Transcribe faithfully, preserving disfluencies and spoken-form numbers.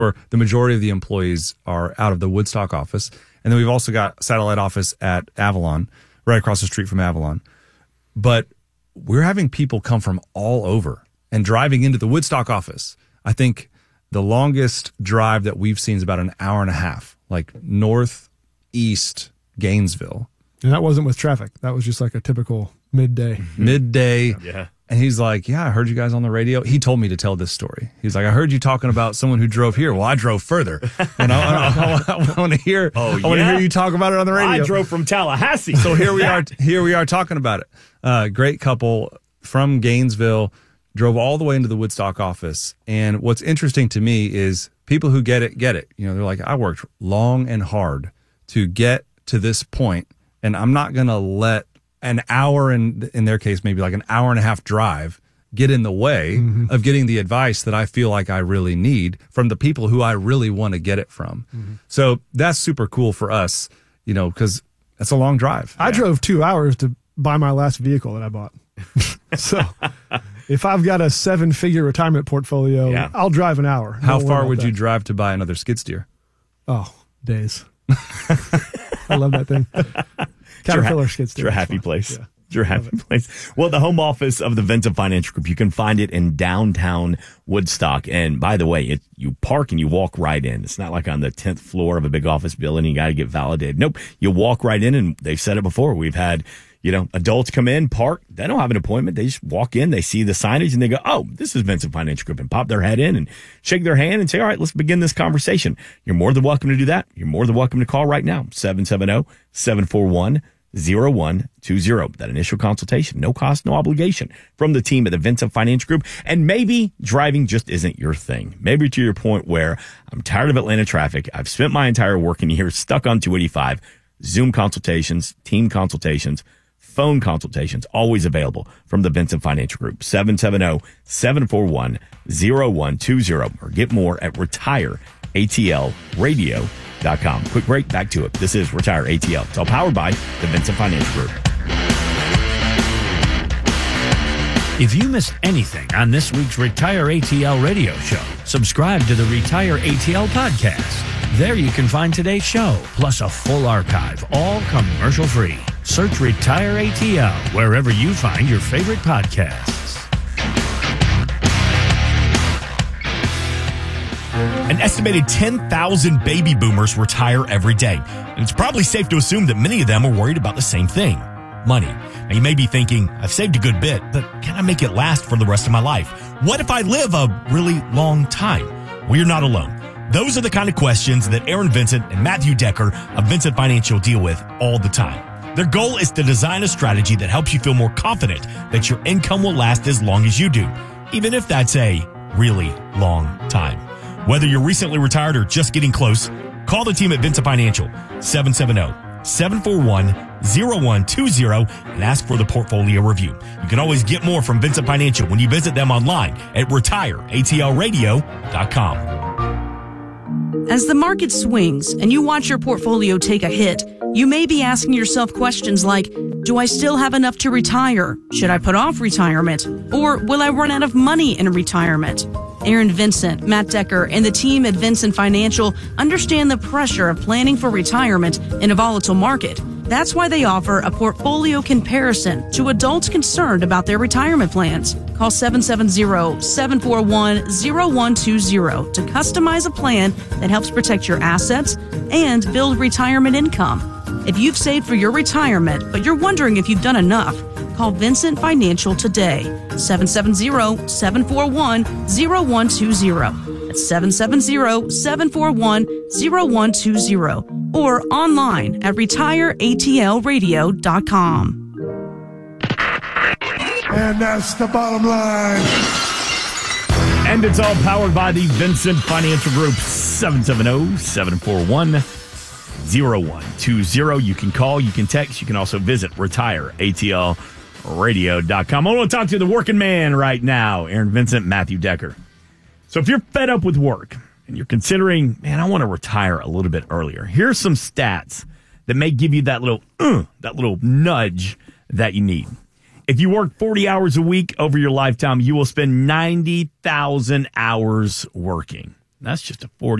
where the majority of the employees are out of the Woodstock office. And then we've also got satellite office at Avalon, right across the street from Avalon. But we're having people come from all over and driving into the Woodstock office. I think the longest drive that we've seen is about an hour and a half, like northeast Gainesville. And that wasn't with traffic. That was just like a typical midday. Mm-hmm. Midday. Yeah. And he's like, yeah, I heard you guys on the radio. He told me to tell this story. He's like, I heard you talking about someone who drove here. Well, I drove further. And I, I, I, I want to hear, oh, I want to yeah? hear you talk about it on the radio. I drove from Tallahassee. So here we are, here we are talking about it. Uh, great couple from Gainesville, drove all the way into the Woodstock office. And what's interesting to me is people who get it, get it. You know, they're like, I worked long and hard to get to this point, and I'm not going to let an hour, and in their case, maybe like an hour and a half drive, get in the way mm-hmm. of getting the advice that I feel like I really need from the people who I really want to get it from. Mm-hmm. So that's super cool for us, you know, because it's a long drive. I yeah. drove two hours to buy my last vehicle that I bought. So if I've got a seven-figure retirement portfolio, yeah. I'll drive an hour. How far would that. you drive to buy another skid steer? Oh, days. I love that thing. Caterpillar skid steer. It's your happy place. Yeah. It's your happy place. Well, the home office of the Vincent Financial Group, you can find it in downtown Woodstock. And by the way, it, you park and you walk right in. It's not like on the tenth floor of a big office building. You got to get validated. Nope. You walk right in, and they've said it before. We've had, you know, adults come in, park. They don't have an appointment. They just walk in. They see the signage and they go, oh, this is Vincent Financial Group, and pop their head in and shake their hand and say, all right, let's begin this conversation. You're more than welcome to do that. You're more than welcome to call right now. seven seven zero, seven four one, zero one two zero. That initial consultation, no cost, no obligation from the team at the Vincent Financial Group. And maybe driving just isn't your thing. Maybe to your point where I'm tired of Atlanta traffic. I've spent my entire working year stuck on two eighty-five. Zoom consultations, team consultations, phone consultations, always available from the Vincent Financial Group. seven seven zero, seven four one, zero one two zero. Or get more at retire A T L radio dot com. Quick break, back to it. This is Retire A T L. It's all powered by the Vincent Financial Group. If you missed anything on this week's Retire A T L radio show, subscribe to the Retire A T L podcast. There you can find today's show, plus a full archive, all commercial-free. Search Retire A T L wherever you find your favorite podcasts. An estimated ten thousand baby boomers retire every day. And it's probably safe to assume that many of them are worried about the same thing, money. Now, you may be thinking, I've saved a good bit, but can I make it last for the rest of my life? What if I live a really long time? Well, you're not alone. Those are the kind of questions that Aaron Vincent and Matthew Decker of Vincent Financial deal with all the time. Their goal is to design a strategy that helps you feel more confident that your income will last as long as you do, even if that's a really long time. Whether you're recently retired or just getting close, call the team at Vincent Financial, seven seven zero, seven four one, zero one two zero, and ask for the portfolio review. You can always get more from Vincent Financial when you visit them online at retire A T L radio dot com. As the market swings and you watch your portfolio take a hit, you may be asking yourself questions like, do I still have enough to retire? Should I put off retirement? Or will I run out of money in retirement? Aaron Vincent, Matt Decker, and the team at Vincent Financial understand the pressure of planning for retirement in a volatile market. That's why they offer a portfolio comparison to adults concerned about their retirement plans. Call seven seven zero, seven four one, zero one two zero to customize a plan that helps protect your assets and build retirement income. If you've saved for your retirement, but you're wondering if you've done enough, call Vincent Financial today. seven seven zero, seven four one, zero one two zero. That's seven seven zero, seven four one, zero one two zero. Or online at retire A T L radio dot com. And that's the bottom line. And it's all powered by the Vincent Financial Group, seven seven zero, seven four one, zero one two zero. You can call, you can text, you can also visit retire A T L radio dot com. I want to talk to the working man right now, Aaron Vincent, Matthew Decker. So if you're fed up with work and you're considering, man, I want to retire a little bit earlier, here's some stats that may give you that little, uh, that little nudge that you need. If you work forty hours a week over your lifetime, you will spend ninety thousand hours working. That's just a forty.